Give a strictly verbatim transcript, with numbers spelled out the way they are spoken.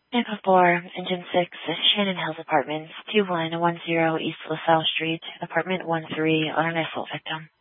Tampa four, Engine six, Shannon Hills Apartments, two one one zero East LaSalle Street, Apartment one three, on an assault victim.